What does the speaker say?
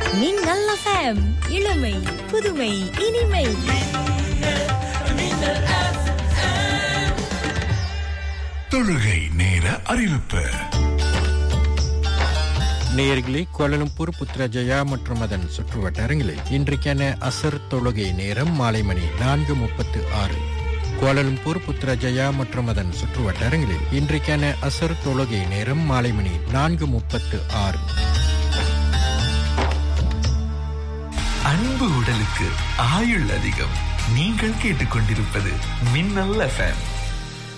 மின்னல் FM, இளமை புதுமை இனிமை. தொழுகை நேர அறிவிப்பு. நேயர்களே, கோலாலம்பூர், புத்ராஜயா மற்றும் அதன் சுற்றுவட்டாரங்களில் இன்றைக்கான அசர் தொழுகை நேரம் மாலை மணி 4:36. கோலாலம்பூர், புத்ராஜயா மற்றும் அதன் சுற்றுவட்டாரங்களில் இன்றைக்கான அசர் தொழுகை நேரம் மாலை மணி 4:36. அன்பு உடலுக்கு ஆயுள் அதிகம். நீங்கள் கேட்டுக்கொண்டிருப்பது மின்னல் FM.